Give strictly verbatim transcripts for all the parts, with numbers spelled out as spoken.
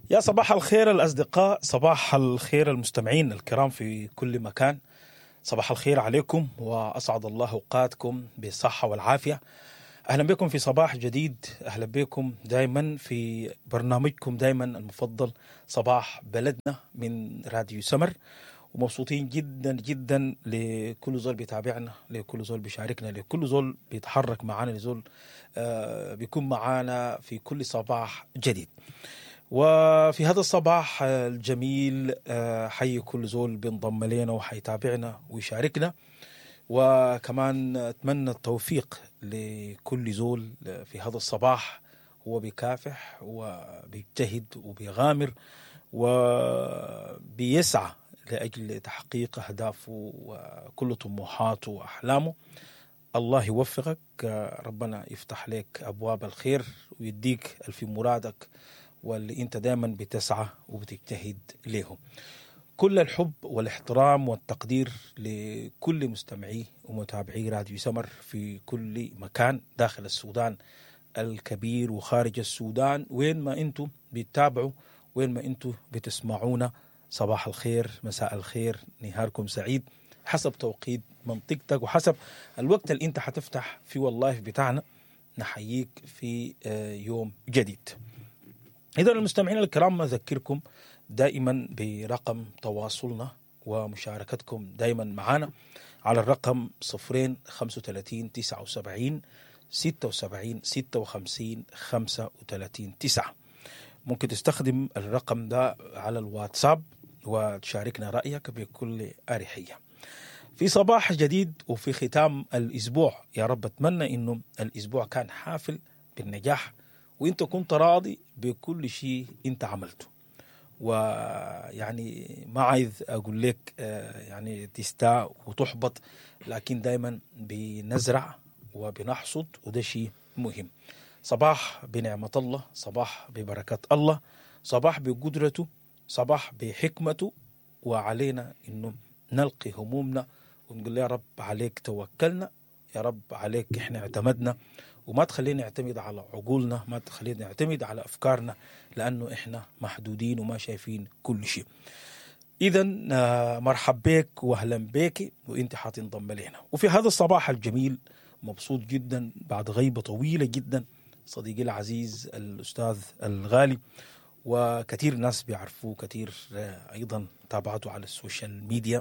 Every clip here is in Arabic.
يا صباح الخير الأصدقاء، صباح الخير المستمعين الكرام في كل مكان. صباح الخير عليكم وأسعد الله أوقاتكم بالصحة والعافية. أهلا بكم في صباح جديد، أهلا بكم دائما في برنامجكم دائما المفضل صباح بلدنا من راديو سمر. ومبسوطين جدا جدا لكل زول بيتابعنا، لكل زول بيشاركنا، لكل زول بيتحرك معنا، لزول آه بيكون معنا في كل صباح جديد. وفي هذا الصباح الجميل حي كل زول بينضم لنا وحيتابعنا ويشاركنا، وكمان أتمنى التوفيق لكل زول في هذا الصباح. هو بيكافح وبيجتهد وبيغامر وبيسعى لأجل تحقيق أهدافه وكل طموحاته وأحلامه. الله يوفقك، ربنا يفتح لك أبواب الخير ويديك الفي مرادك واللي انت دائما بتسعى وبتجتهد لهم. كل الحب والاحترام والتقدير لكل مستمعي ومتابعي راديو سمر في كل مكان داخل السودان الكبير وخارج السودان، وين ما انتم بتتابعوا، وين ما انتم بتسمعونا. صباح الخير، مساء الخير، نهاركم سعيد حسب توقيت منطقتك وحسب الوقت اللي انت حتفتح فيه والله بتاعنا. نحييك في يوم جديد. إذا المستمعين الكرام أذكركم دائما برقم تواصلنا ومشاركتكم دائما معنا على الرقم صفرين خمسة وثلاثين تسعة وسبعين ستة وسبعين ستة وخمسين خمسة وثلاثين تسعة. ممكن تستخدم الرقم ده على الواتساب وتشاركنا رأيك بكل أريحية. في صباح جديد وفي ختام الأسبوع، يا رب أتمنى إنه الأسبوع كان حافل بالنجاح وانت كنت راضي بكل شيء انت عملته. ويعني ما عايز اقول لك يعني تستاء وتحبط، لكن دايما بنزرع وبنحصد وده شيء مهم. صباح بنعمة الله، صباح ببركة الله، صباح بقدرته، صباح بحكمته. وعلينا انه نلقي همومنا ونقول يا رب عليك توكلنا، يا رب عليك احنا اعتمدنا، وما تخلينا نعتمد على عقولنا، ما تخلينا نعتمد على أفكارنا، لأنه إحنا محدودين وما شايفين كل شيء. إذن مرحب بك وأهلا بك وإنت حتنضم لنا. وفي هذا الصباح الجميل مبسوط جدا بعد غيبة طويلة جدا صديقي العزيز الأستاذ الغالي، وكثير ناس بيعرفوه، كثير أيضا تابعته على السوشيال ميديا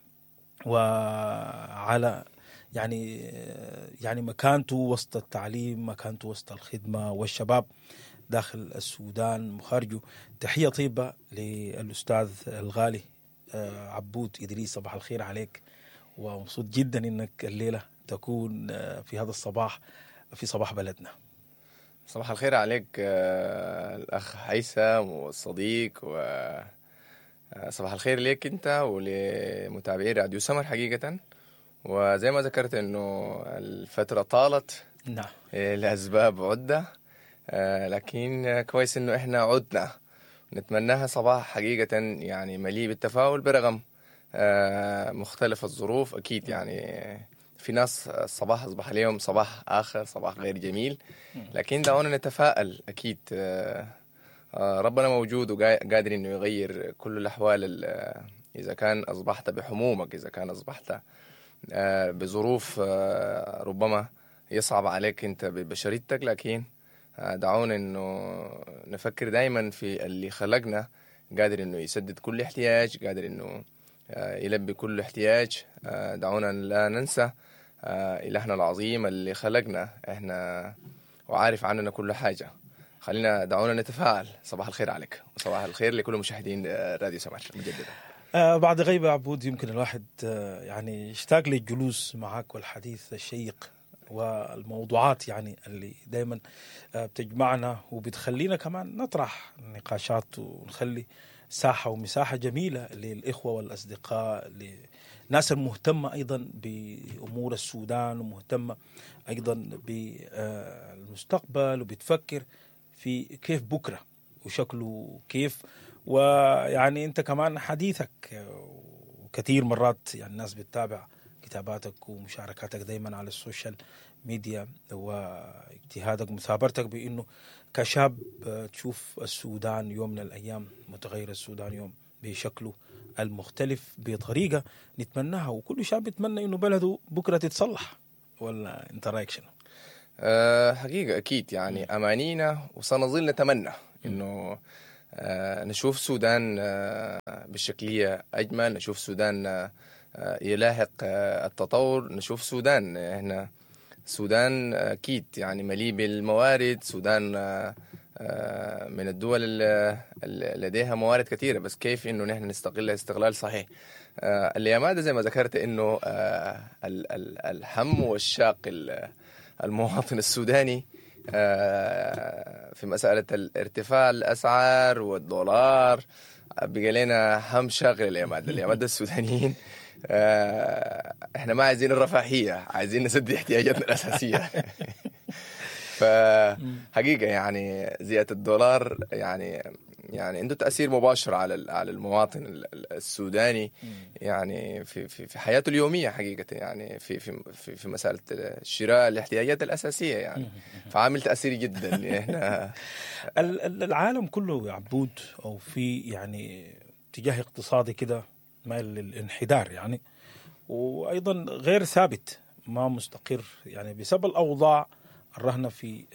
وعلى يعني يعني مكانته وسط التعليم، مكانته وسط الخدمة والشباب داخل السودان وخارجه. تحية طيبة للأستاذ الغالي عبود إدريس، صباح الخير عليك، ومبسوط جدا إنك الليلة تكون في هذا الصباح في صباح بلدنا. صباح الخير عليك الأخ هيثم والصديق، وصباح الخير ليك أنت ولمتابعي راديو سمر حقيقة. وزي ما ذكرت انه الفترة طالت نعم لأسباب عدة، لكن كويس انه احنا عدنا. نتمناها صباح حقيقة يعني مليء بالتفاؤل برغم مختلف الظروف. اكيد يعني في ناس الصباح اصبح اليوم صباح اخر، صباح غير جميل، لكن دعونا نتفائل. اكيد ربنا موجود وقادر انه يغير كل الاحوال. اذا كان اصبحت بحمومك، اذا كان اصبحت بظروف ربما يصعب عليك انت ببشريتك، لكن دعونا انه نفكر دائما في اللي خلقنا، قادر انه يسدد كل احتياج، قادر انه يلبي كل احتياج. دعونا لا ننسى إلهنا العظيم اللي خلقنا احنا وعارف عننا كل حاجة. خلينا دعونا نتفاعل. صباح الخير عليك وصباح الخير لكل مشاهدين راديو سمر مجددا. آه بعد غيبة عبود يمكن الواحد آه يعني يشتاق للجلوس معك والحديث الشيق والموضوعات يعني اللي دايما آه بتجمعنا وبتخلينا كمان نطرح نقاشات ونخلي ساحة ومساحة جميلة للإخوة والأصدقاء، لناس المهتمة أيضا بأمور السودان ومهتمة أيضا بالمستقبل وبتفكر في كيف بكرة وشكله كيف. ويعني أنت كمان حديثك وكثير مرات يعني الناس بتتابع كتاباتك ومشاركاتك دايما على السوشيال ميديا واجتهادك مثابرتك بأنه كشاب تشوف السودان يوم من الأيام متغير، السودان يوم بشكله المختلف بطريقة نتمناها، وكل شاب يتمنى إنه بلده بكرة تتصلح. ولا أنت رأيك شنو؟ أه حقيقة أكيد يعني أمانينا وسنظل نتمنى إنه أه نشوف السودان أه بالشكلية أجمل، نشوف السودان أه يلاحق أه التطور، نشوف السودان إحنا السودان أكيد يعني مليء بالموارد، السودان أه أه من الدول اللي لديها موارد كثيرة، بس كيف إنه نحن نستغلها استغلال صحيح. أه اليمادة زي ما ذكرت إنه أه الهم والشاق المواطن السوداني في مسألة الارتفاع الأسعار والدولار بقى لنا هم شاغل اليمادة اليمادة السودانيين. احنا ما عايزين الرفاهية، عايزين نسد احتياجاتنا الأساسية. فحقيقة يعني زيادة الدولار يعني يعني عنده تأثير مباشر على على المواطن السوداني يعني في في في حياته اليومية حقيقة، يعني في في في, في مسألة الشراء الاحتياجات الأساسية يعني، فعامل تأثيري جدا. احنا العالم كله يا عبود أو في يعني اتجاه اقتصادي كده مايل للانحدار يعني، وأيضا غير ثابت ما مستقر يعني بسبب الأوضاع الرهنة في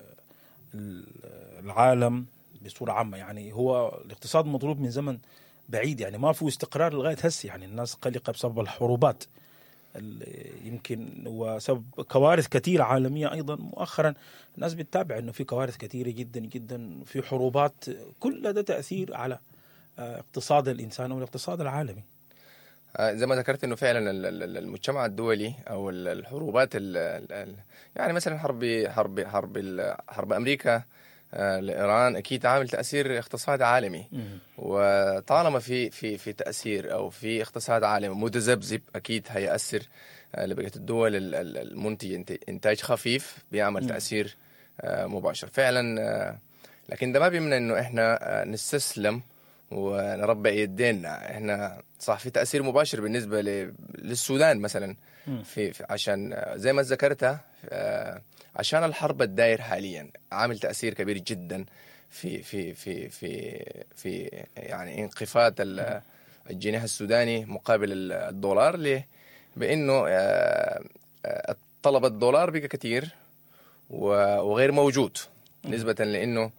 العالم بصورة عامة. يعني هو الاقتصاد مطلوب من زمن بعيد، يعني ما في استقرار لغاية هسه، يعني الناس قلقة بسبب الحروبات يمكن وسبب كوارث كثيرة عالمية. أيضا مؤخرا الناس بتتابع أنه في كوارث كثيرة جدا جدا، في حروبات، كل ده تأثير على اقتصاد الإنسان والاقتصاد العالمي. زي ما ذكرت انه فعلا المجتمع الدولي او الحروبات يعني مثلا حرب حرب حرب حرب امريكا لإيران أكيد عامل تأثير اقتصادي عالمي، وطالما في في في تأثير أو في اقتصاد عالمي متذبذب أكيد هيأثر لبقية الدول المنتجة إنتاج خفيف، بيعمل تأثير مباشر فعلا. لكن ده ما بيمنع إنه إحنا نستسلم ونربع يدينا. إحنا صح في تأثير مباشر بالنسبة للسودان مثلا في, في عشان زي ما ذكرتها عشان الحرب الداير حاليا عامل تأثير كبير جدا في في في في في يعني انخفاض الجنيه السوداني مقابل الدولار. ليه؟ بأنه طلب الدولار بقى كتير وغير موجود نسبة لأنه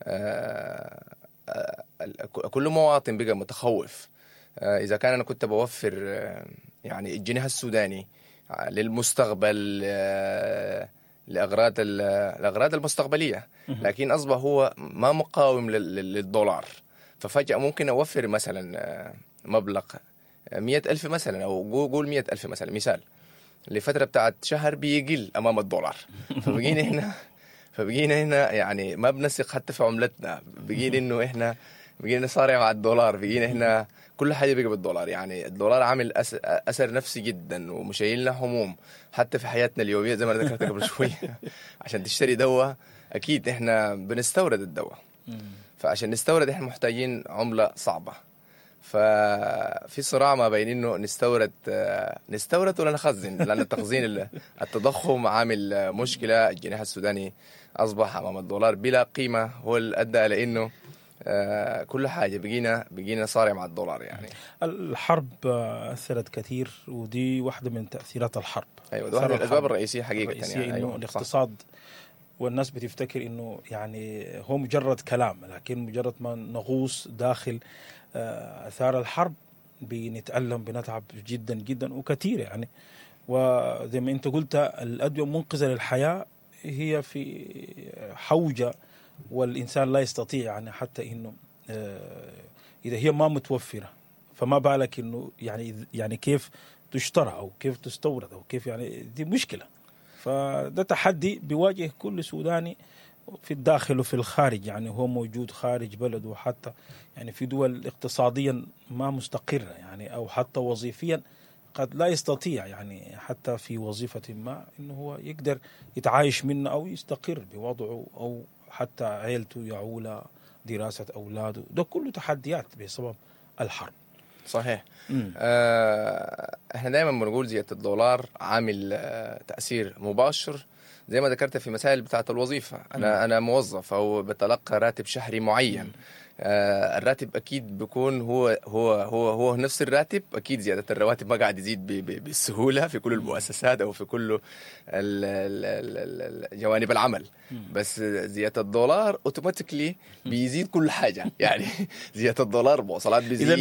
كل مواطن بقى متخوف. إذا كان أنا كنت بوفر يعني الجنيه السوداني للمستقبل لأغراض الأغراض المستقبلية، لكن أصبح هو ما مقاوم للدولار، ففجأة ممكن أوفر مثلا مبلغ مئة ألف مثلا أو قول مئة ألف مثلا مثال لفترة بتاعت شهر بيقل أمام الدولار، فبقينا هنا فبقينا هنا يعني ما بنثق حتى في عملتنا، بقينا إنه إحنا بقينا نصارع مع الدولار، بقينا هنا كل حاجة بقى بالدولار. يعني الدولار عامل أثر نفسي جدا ومشايلنا هموم حتى في حياتنا اليومية زي ما ذكرت قبل شوية. عشان تشتري دواء أكيد إحنا بنستورد الدواء، فعشان نستورد إحنا محتاجين عملة صعبة، ففي صراع ما بين إنه نستورد نستورد ولا نخزن، لأن التخزين التضخم عامل مشكلة. الجنيه السوداني أصبح أمام الدولار بلا قيمة، هو اللي أدى إلى إنه آه كل حاجة بقينا بقينا صارع مع الدولار. يعني الحرب أثرت كثير، ودي واحدة من تأثيرات الحرب. أيوة، واحدة من الأسباب الرئيسية حقيقة الرئيسية يعني. إنه أيوة الاقتصاد صح. والناس بتفتكر إنه يعني هو مجرد كلام، لكن مجرد ما نغوص داخل أثار الحرب بنتألم بنتعب جدا جدا وكثير يعني. وزي ما أنت قلت الأدوية المنقذة للحياة هي في حوجة، والإنسان لا يستطيع يعني حتى إنه إذا هي ما متوفرة فما بالك إنه يعني يعني كيف تشترى أو كيف تستورد أو كيف، يعني دي مشكلة. فده تحدي بيواجه كل سوداني في الداخل وفي الخارج، يعني هو موجود خارج بلده، وحتى يعني في دول اقتصاديا ما مستقرة يعني، أو حتى وظيفيا قد لا يستطيع يعني حتى في وظيفة ما إنه هو يقدر يتعايش منه أو يستقر بوضعه، أو حتى عيلته يعول دراسة أولاده. ده كله تحديات بسبب الحرب. صحيح. آه احنا دائما بنقول زيادة الدولار عامل آه تأثير مباشر زي ما ذكرت في مسائل بتاعة الوظيفة. أنا م. أنا موظف أو بتلقى راتب شهري معين. آه الراتب أكيد بيكون هو هو هو هو نفس الراتب. أكيد زيادة الرواتب ما قاعد يزيد بالسهولة في كل المؤسسات أو في كل جوانب العمل. بس زيادة الدولار أوتوماتيكلي بيزيد كل حاجة. يعني زيادة الدولار مواصلات بيزيد.